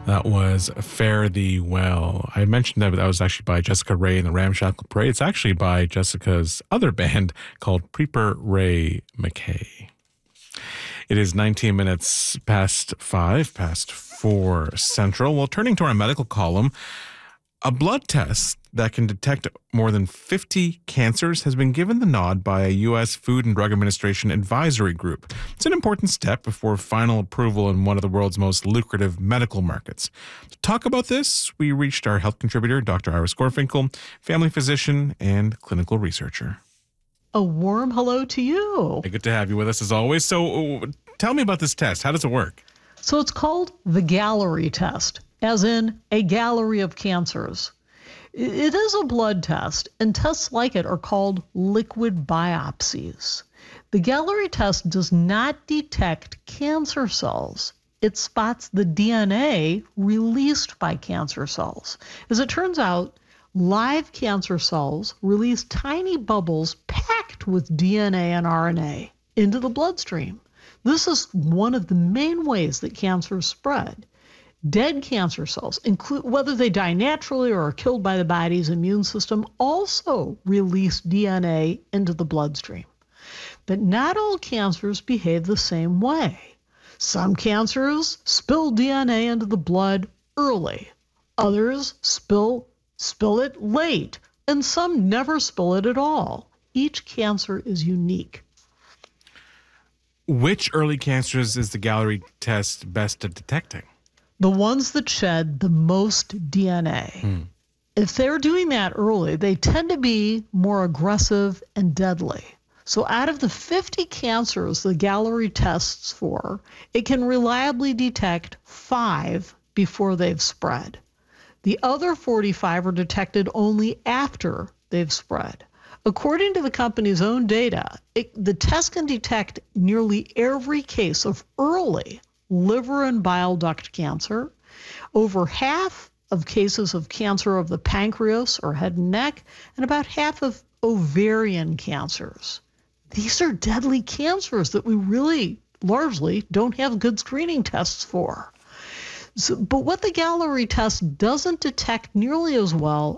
That was Fare Thee Well. I mentioned that was actually by Jessica Rae and the Ramshackle Parade. It's actually by Jessica's other band called Preeper Ray McKay. It is 19 minutes past 4 Central. Well, turning to our medical column, a blood test that can detect more than 50 cancers has been given the nod by a U.S. Food and Drug Administration advisory group. It's an important step before final approval in one of the world's most lucrative medical markets. To talk about this, we reached our health contributor, Dr. Iris Gorfinkel, family physician and clinical researcher. A warm hello to you. Hey, good to have you with us as always. So tell me about this test. How does it work? So it's called the Gallery test, as in a gallery of cancers. It is a blood test, and tests like it are called liquid biopsies. The Gallery test does not detect cancer cells. It spots the DNA released by cancer cells. As it turns out, live cancer cells release tiny bubbles packed with DNA and RNA into the bloodstream. This is one of the main ways that cancers spread. Dead cancer cells, whether they die naturally or are killed by the body's immune system, also release DNA into the bloodstream. But not all cancers behave the same way. Some cancers spill DNA into the blood early. Others spill it late, and some never spill it at all. Each cancer is unique. Which early cancers is the Gallery test best at detecting? The ones that shed the most DNA. If they're doing that early, they tend to be more aggressive and deadly. So out of the 50 cancers the Gallery tests for, it can reliably detect 5 before they've spread. The other 45 are detected only after they've spread. According to the company's own data, the test can detect nearly every case of early liver and bile duct cancer, over half of cases of cancer of the pancreas or head and neck, and about half of ovarian cancers. These are deadly cancers that we really largely don't have good screening tests for. But what the Gallery test doesn't detect nearly as well